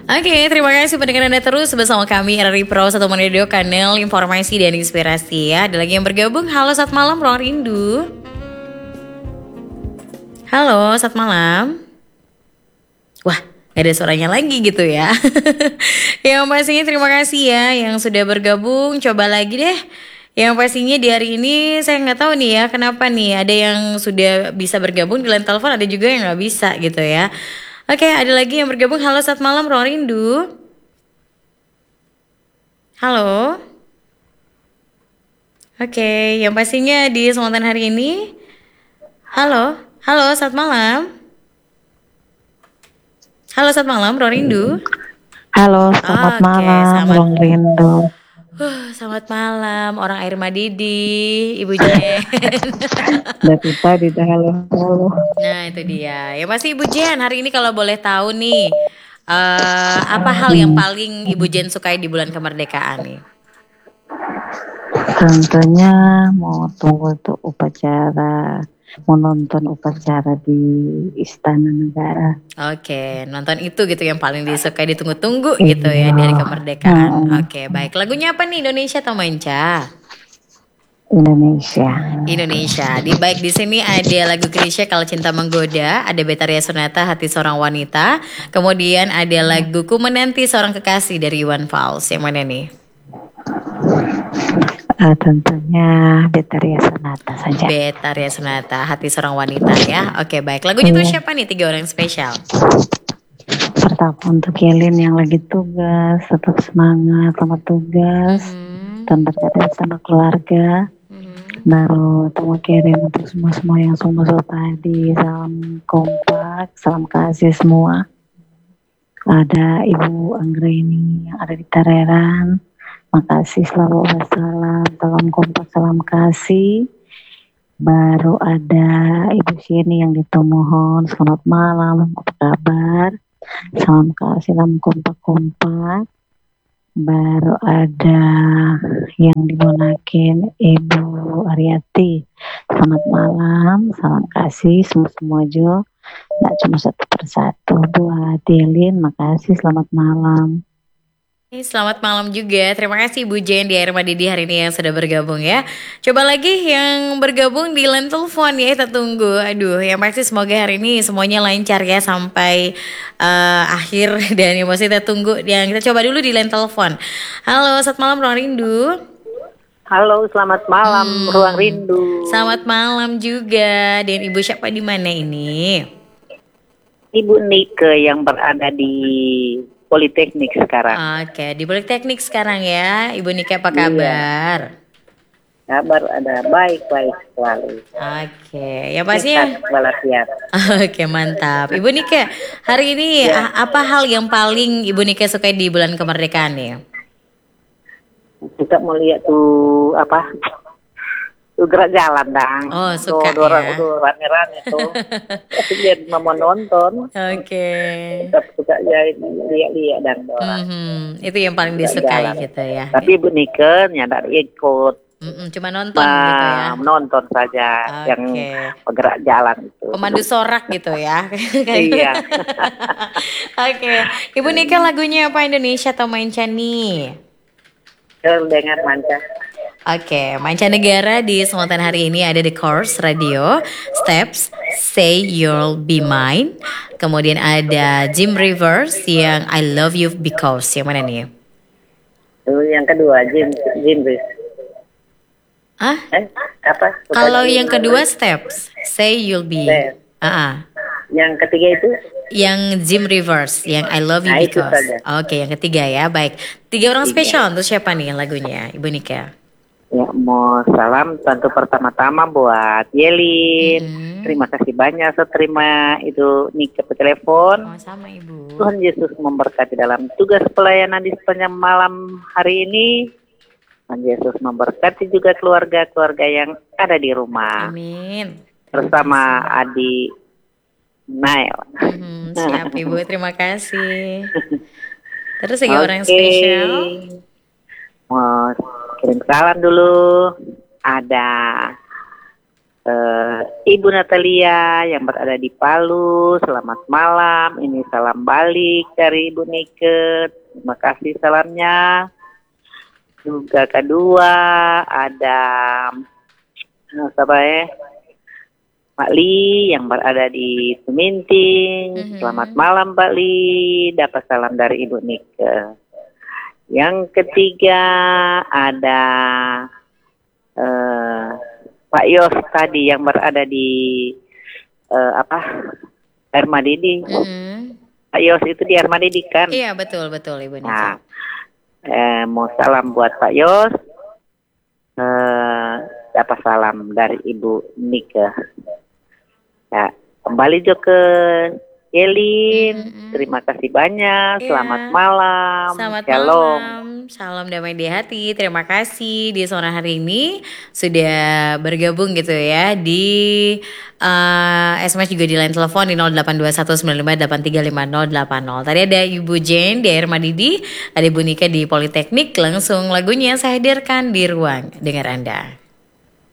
Oke, terima kasih pendengar Anda terus bersama kami RRI Pro 1 Radio, kanal informasi dan inspirasi ya. Ada lagi yang bergabung. Halo, saat malam Ruang Rindu. Halo, saat malam. Wah, gak ada suaranya lagi gitu ya. Yang pastinya terima kasih ya yang sudah bergabung. Coba lagi deh. Yang pastinya di hari ini saya nggak tahu nih ya kenapa nih ada yang sudah bisa bergabung di line telepon, ada juga yang nggak bisa gitu ya. Oke, ada lagi yang bergabung. Halo, saat malam Ruang Rindu. Halo. Oke, yang pastinya di kesempatan hari ini. Halo, halo, saat malam. Halo, saat malam Ruang Rindu. Halo, selamat malam, Ruang Rindu. Selamat malam, orang Air Madidi, Ibu Jen. Dari tadi dah halo. Nah itu dia. Ya pasti Ibu Jen, hari ini kalau boleh tahu nih, apa hal yang paling Ibu Jen sukai di bulan kemerdekaan nih? Tentunya mau tunggu untuk upacara, mau nonton upacara di Istana Negara. Oke, nonton itu gitu yang paling disukai, ditunggu-tunggu gitu ya dari kemerdekaan. Oke, baik. Lagunya apa nih, Indonesia atau Manca? Indonesia. Indonesia. Baik, di sini ada lagu Krisya Kalau Cinta Menggoda, ada Betharia Sonata Hati Seorang Wanita, kemudian ada lagu Ku Menanti Seorang Kekasih dari Iwan Fals. Yang mana nih? Tentunya Betharia Sonata saja. Betharia Sonata Hati Seorang Wanita ya. Oke, baik. Lagunya tuh siapa nih, 3 orang spesial? Pertama untuk Yelin yang lagi tugas, tetap semangat, selamat tugas, dan berkata sama keluarga. Baru temu kirim untuk semua yang sungguh tadi, salam kompak, salam kasih semua. Ada Ibu Anggreni yang ada di Tareran, makasih selalu wassalam, salam kompak, salam kasih. Baru ada Ibu Sheni yang di Tomohon, selamat malam, apa kabar? Salam kasih, salam kompak-kompak. Baru ada yang dimonakin Ibu Ariati, selamat malam, salam kasih semua Jo, nggak cuma satu persatu. Buat Delin, makasih, selamat malam. Selamat malam juga. Terima kasih Bu Jen di Air Madidi hari ini yang sudah bergabung ya. Coba lagi yang bergabung di line telepon ya, kita tunggu. Aduh, yang pasti semoga hari ini semuanya lancar ya sampai akhir. Dan yang pasti kita tunggu. Yang kita coba dulu di line telepon. Halo, selamat malam Ruang Rindu. Halo, selamat malam Ruang Rindu. Selamat malam juga. Dan Ibu siapa di mana ini? Ibu Nike yang berada di Politeknik sekarang. Oke, di Politeknik sekarang ya. Ibu Nike apa kabar? Kabar ada baik-baik selalu. Oke, ya pastinya. Walafiat. Oke, mantap. Ibu Nike, hari ini apa hal yang paling Ibu Nike sukai di bulan kemerdekaan nih? Kita mau lihat tuh apa? Tuh gerak jalan dang. Oh, suka tuh, ya. Tuh rame-rame tuh. Lihat mau nonton. Oke. Kita suka lihat dan orang. Itu yang paling disukai gitu ya. Tapi Ibu Nike nyadar ikut. Cuma nonton gitu ya. Menonton saja yang bergerak jalan itu. Pemandu sorak gitu ya. Iya. Oke. Ibu Nike lagunya apa, Indonesia atau Manca nih? Dengan Manca. Oke, mancanegara di kesempatan hari ini ada The Course Radio, Steps, Say You'll Be Mine. Kemudian ada Jim Rivers yang I Love You Because. Yang mana nih? Yang kedua Jim Rivers. Apa? Kalau yang kedua Steps, Say You'll Be. Yang ketiga itu? Yang Jim Rivers, yang I Love You Because. Oke, yang ketiga ya, baik. 3 orang spesial untuk siapa nih lagunya, Ibu Nika? Ya, mau salam tentu pertama-tama buat Yelin. Terima kasih banyak terima itu Nika pe telepon. Sama Ibu. Tuhan Yesus memberkati dalam tugas pelayanan di sepanjang malam hari ini. Tuhan Yesus memberkati juga keluarga-keluarga yang ada di rumah. Amin. Bersama Adi Nail. Siap Ibu, terima kasih. Terus lagi orang spesial. Mau kirim salam dulu. Ada Ibu Natalia yang berada di Palu, selamat malam. Ini salam balik dari Ibu Nike. Terima kasih salamnya. Juga kedua ada Mbak Li yang berada di Suminting. Selamat malam Mbak Li. Dapat salam dari Ibu Nike. Yang ketiga ada Pak Yos tadi yang berada di Air Madidi. Pak Yos itu di Air Madidi kan? Iya betul Ibu Nike. Nah, mau salam buat Pak Yos. Dapat salam dari Ibu Nike. Ya, kembali juga ke Yelin. Terima kasih banyak. Selamat malam. Selamat Shalom. malam. Salam damai di hati. Terima kasih di sore hari ini sudah bergabung gitu ya di SMS juga di line telepon di 082195835080. Tadi ada Ibu Jane di Air Madidi, ada Ibu Nika di Politeknik. Langsung lagunya saya hadirkan di ruang dengar Anda.